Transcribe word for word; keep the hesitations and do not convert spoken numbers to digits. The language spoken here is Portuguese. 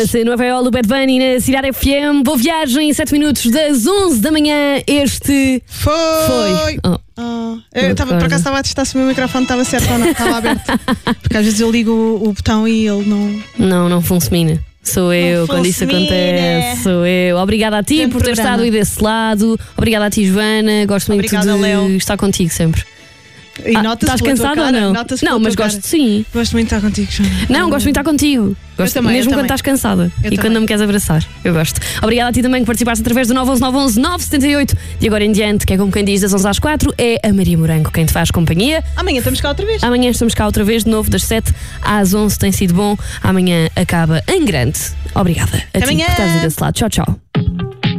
No Avaiol, o Bad Bunny na Cidade F M. Boa viagem, sete minutos das onze da manhã. Este foi. foi. Oh. Oh. Eu estava, por acaso estava a testar se o meu microfone estava certo ou não, estava aberto. Porque às vezes eu ligo o, o botão e ele não. Não, não funciona. Sou eu, quando isso acontece, sou eu. Obrigada a ti Grande por ter programa. estado aí desse lado. Obrigada a ti, Joana. Gosto muito Obrigada, de Léo. estar contigo sempre. E Ah, nota-se estás pela tua cansada ou cara, não? nota-se Não, pela mas tua gosto cara. sim. Gosto muito de estar contigo, Joana. Não, gosto muito de estar contigo. Gosto, também, mesmo eu quando também. estás cansada Eu e também. quando não me queres abraçar. Eu gosto. Obrigada a ti também que participaste através do nove onze nove onze nove sete oito. De agora em diante, que é como quem diz das onze às quatro, é a Maria Morango quem te faz companhia. Amanhã estamos cá outra vez. Amanhã estamos cá outra vez, de novo, das sete às onze. Tem sido bom. Amanhã acaba em grande. Obrigada a Até ti amanhã. por estares aí desse lado. Tchau, tchau.